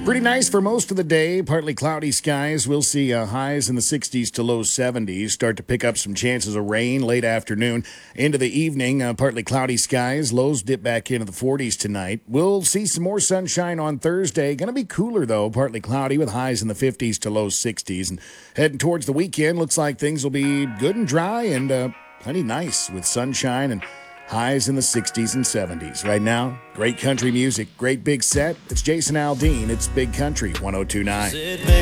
Pretty nice for most of the day. Partly cloudy skies. We'll see highs in the 60s to low 70s. Start to pick up some chances of rain late afternoon into the evening. Partly cloudy skies. Lows dip back into the 40s tonight. We'll see some more sunshine on Thursday. Going to be cooler, though. Partly cloudy with highs in the 50s to low 60s. And heading towards the weekend, looks like things will be good and dry and plenty nice with sunshine and highs in the 60s and 70s. Right now, great country music, great big set. It's Jason Aldean. It's Big Country 1029.